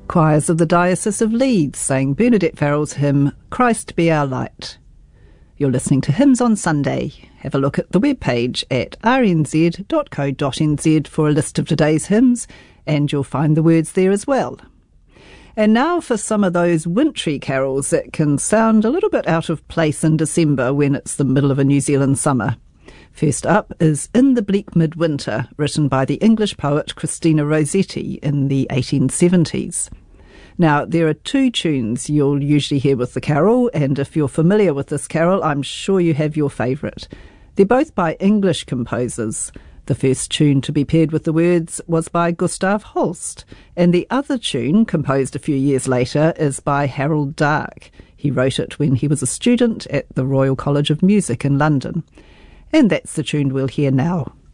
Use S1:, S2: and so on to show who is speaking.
S1: Choirs of the Diocese of Leeds sang Bernadette Farrell's hymn, Christ Be Our Light. You're listening to Hymns on Sunday. Have a look at the webpage at rnz.co.nz for a list of today's hymns, and you'll find the words there as well. And now for some of those wintry carols that can sound a little bit out of place in December when it's the middle of a New Zealand summer. First up is In the Bleak Midwinter, written by the English poet Christina Rossetti in the 1870s. Now, there are two tunes you'll usually hear with the carol, and if you're familiar with this carol, I'm sure you have your favourite. They're both by English composers. The first tune to be paired with the words was by Gustav Holst, and the other tune, composed a few years later, is by Harold Darke. He wrote it when he was a student at the Royal College of Music in London. And that's the tune we'll hear now.